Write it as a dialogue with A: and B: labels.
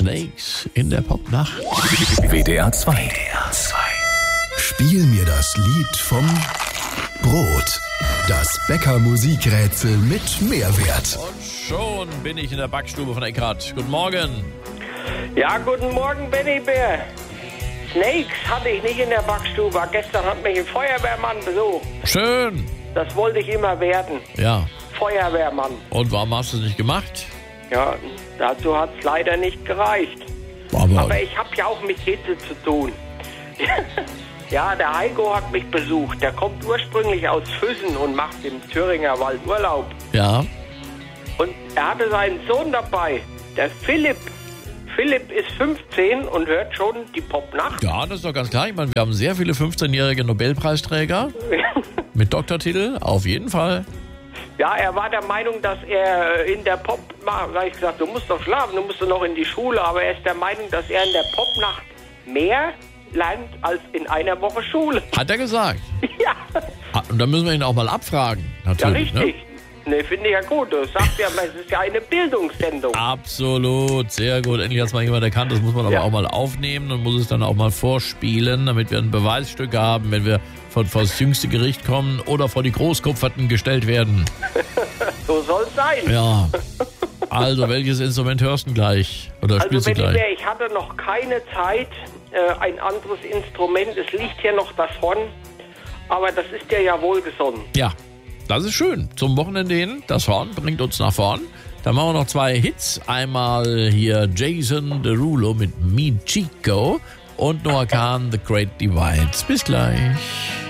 A: Snakes in der Popnacht.
B: WDR 2.
C: Spiel mir das Lied vom Brot. Das Bäcker-Musikrätsel mit Mehrwert.
A: Und schon bin ich in der Backstube von Eckhart. Guten Morgen.
D: Ja, guten Morgen, Benny Bär. Snakes hatte ich nicht in der Backstube. Gestern hat mich ein Feuerwehrmann besucht.
A: Schön.
D: Das wollte ich immer werden.
A: Ja.
D: Feuerwehrmann.
A: Und warum hast du es nicht gemacht?
D: Ja, dazu hat es leider nicht gereicht. Aber ich habe ja auch mit Hitze zu tun. Ja, der Heiko hat mich besucht. Der kommt ursprünglich aus Füssen und macht im Thüringer Wald Urlaub.
A: Ja.
D: Und er hatte seinen Sohn dabei, der Philipp. Philipp ist 15 und hört schon die Popnacht.
A: Ja, das ist doch ganz klar. Ich meine, wir haben sehr viele 15-jährige Nobelpreisträger mit Doktortitel, auf jeden Fall.
D: Ja, er war der Meinung, dass er in der Popnacht, da habe ich gesagt, du musst doch schlafen, du musst doch noch in die Schule, aber er ist der Meinung, dass er in der Popnacht mehr lernt als in einer Woche Schule.
A: Hat er gesagt?
D: Ja.
A: Und dann müssen wir ihn auch mal abfragen, natürlich.
D: Ja, richtig. Ne, finde ich ja gut. Du sagst ja, es ist ja eine Bildungssendung.
A: Absolut, sehr gut. Endlich hat es mal jemand erkannt. Das muss man aber auch mal aufnehmen und muss es dann auch mal vorspielen, damit wir ein Beweisstück haben, wenn wir vor das jüngste Gericht kommen oder vor die Großkupferten gestellt werden.
D: So soll es sein.
A: Ja. Also, welches Instrument hörst du gleich? Oder spielst du gleich?
D: Ich hatte noch keine Zeit, ein anderes Instrument. Es liegt hier noch das Horn, aber das ist dir ja wohlgesonnen.
A: Ja. Das ist schön. Zum Wochenende hin, das Horn bringt uns nach vorn. Dann machen wir noch 2 Hits. Einmal hier Jason Derulo mit Me Chico und Noah Kahn, The Great Divide. Bis gleich.